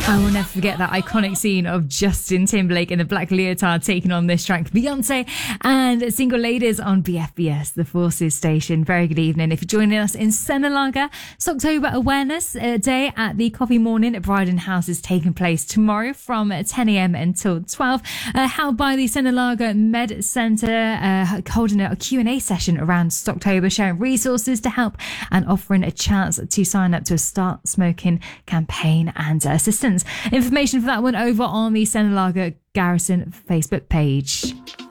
I will never forget that iconic scene of Justin Timberlake in a black leotard taking on this track, Beyonce and Single Ladies on BFBS, the Forces station. Very good evening. If you're joining us in Senna Lager, it's October Awareness Day at the Coffee Morning at Bryden House is taking place tomorrow from 10 a.m. until 12, held by the Senna Lager Med Centre, holding a Q&A session around Stocktober, sharing resources to help and offering a chance to sign up to a Start Smoking campaign and assistance. Information for that one over on the Senna Lager Garrison Facebook page.